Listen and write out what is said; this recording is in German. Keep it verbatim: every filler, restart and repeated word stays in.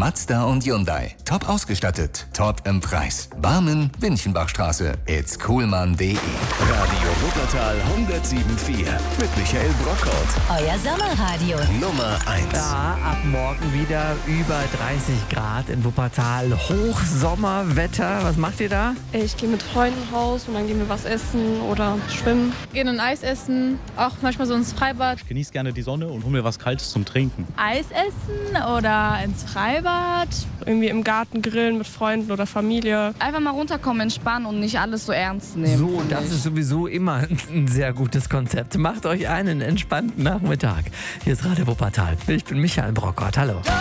Mazda und Hyundai. Top ausgestattet, top im Preis. Barmen, Winchenbachstraße, itzkoolmann punkt de. Radio Wuppertal hundertsieben Komma vier mit Michael Brockhaus. Euer Sommerradio. Nummer eins. Ja, ab morgen wieder über dreißig Grad in Wuppertal. Hochsommerwetter. Was macht ihr da? Ich gehe mit Freunden raus und dann gehen wir was essen oder schwimmen. Gehen ein Eis essen, auch manchmal so ins Freibad. Ich genieße gerne die Sonne und hole mir was Kaltes zum Trinken. Eis essen oder ins Freibad. Irgendwie im Garten grillen mit Freunden oder Familie. Einfach mal runterkommen, entspannen und nicht alles so ernst nehmen. So, das ist sowieso immer ein sehr gutes Konzept. Macht euch einen entspannten Nachmittag. Hier ist Radio Wuppertal. Ich bin Michael Brockhaus. Hallo.